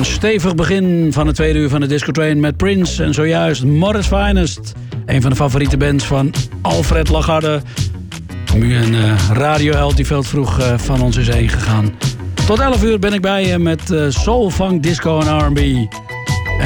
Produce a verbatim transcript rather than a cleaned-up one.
stevig begin van het tweede uur van de Disco Train met Prince. En zojuist Morris Finest. Een van de favoriete bands van Alfred Lagarde. Nu een uh, radioheld die veel te vroeg uh, van ons is heen gegaan. Tot elf uur ben ik bij je met uh, soul, funk, disco en R en B.